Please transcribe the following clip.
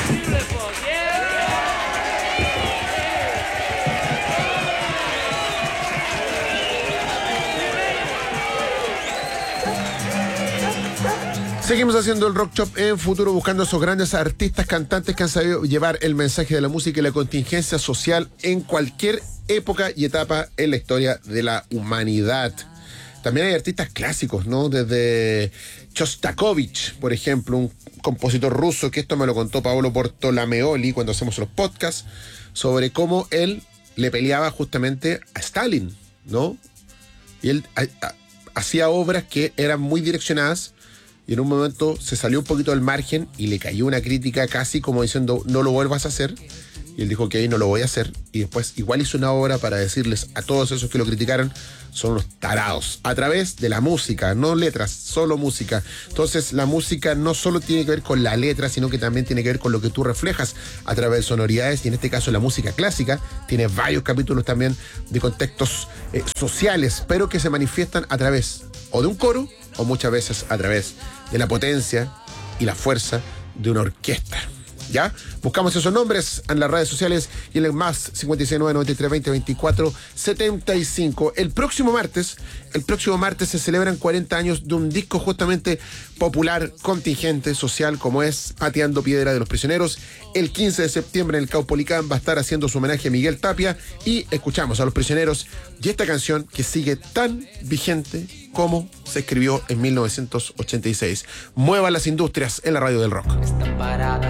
Seguimos haciendo el Rock Shop en Futuro, buscando esos grandes artistas, cantantes que han sabido llevar el mensaje de la música y la contingencia social en cualquier época y etapa en la historia de la humanidad. También hay artistas clásicos, ¿no? Desde Shostakovich, por ejemplo, un compositor ruso, que esto me lo contó Paolo Portolameoli cuando hacemos los podcasts, sobre cómo él le peleaba justamente a Stalin, ¿no? Y él hacía obras que eran muy direccionadas, y en un momento se salió un poquito del margen y le cayó una crítica casi como diciendo, no lo vuelvas a hacer. Y él dijo, ok, no lo voy a hacer. Y después igual hizo una obra para decirles a todos esos que lo criticaron, son unos tarados. A través de la música, no letras, solo música. Entonces la música no solo tiene que ver con la letra, sino que también tiene que ver con lo que tú reflejas a través de sonoridades. Y en este caso la música clásica tiene varios capítulos también de contextos sociales, pero que se manifiestan a través o de un coro o muchas veces a través de la potencia y la fuerza de una orquesta. ¿Ya? Buscamos esos nombres en las redes sociales y en el más 56993202475. El próximo martes se celebran 40 años de un disco justamente popular, contingente, social, como es Pateando Piedra de los Prisioneros. El 15 de septiembre en el Caupolicán va a estar haciendo su homenaje a Miguel Tapia y escuchamos a Los Prisioneros y esta canción que sigue tan vigente como se escribió en 1986. Muevan las industrias en la radio del rock.